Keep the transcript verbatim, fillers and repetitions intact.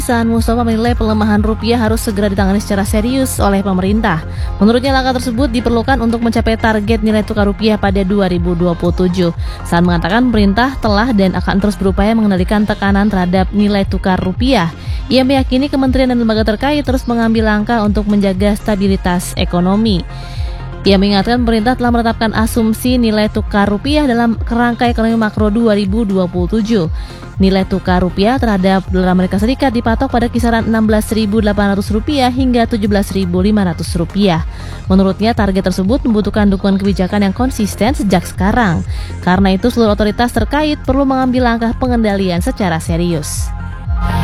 Ihsan Mustafa menilai pelemahan rupiah harus segera ditangani secara serius oleh pemerintah. Menurutnya langkah tersebut diperlukan untuk mencapai target nilai tukar rupiah pada dua ribu dua puluh tujuh. Saat mengatakan pemerintah telah dan akan terus berupaya mengendalikan tekanan terhadap nilai tukar rupiah. Ia meyakini kementerian dan lembaga terkait terus mengambil langkah untuk menjaga stabilitas ekonomi. Ia mengingatkan pemerintah telah menetapkan asumsi nilai tukar rupiah dalam kerangka ekonomi makro dua ribu dua puluh tujuh. Nilai tukar rupiah terhadap dolar Amerika Serikat dipatok pada kisaran enam belas ribu delapan ratus rupiah hingga tujuh belas ribu lima ratus rupiah. Menurutnya target tersebut membutuhkan dukungan kebijakan yang konsisten sejak sekarang. Karena itu seluruh otoritas terkait perlu mengambil langkah pengendalian secara serius.